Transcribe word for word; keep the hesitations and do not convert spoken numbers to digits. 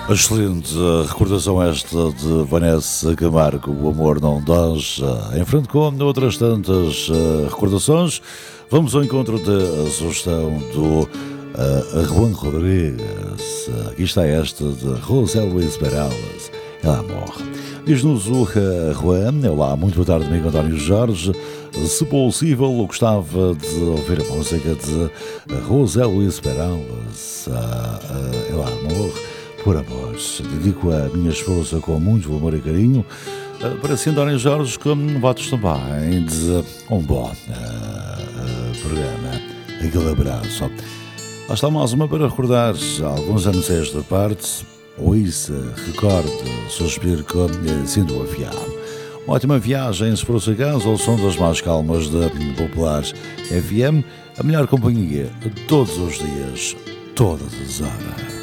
Excelente recordação esta de Vanessa Camargo, O Amor Não Dás. Em frente com outras tantas recordações, vamos ao encontro da sugestão do uh, Juan Rodrigues. Aqui está esta de José Luís Perales, El Amor. Diz-nos o Juan: olá, muito boa tarde, amigo António Jorge. Se possível, eu gostava de ouvir a música de José Luís Perales, El Amor. Por amor, dedico a minha esposa com muito amor e carinho, para si, António Jorge, com votos também de um bom uh, programa. Aquele abraço. Lá está mais uma para recordar alguns anos a esta parte. Ouça, recorde, suspiro com Sinto Afiado. Uma ótima viagem, se for o seu caso, ao som das mais calmas da Popular F M, a melhor companhia todos os dias, todas as horas.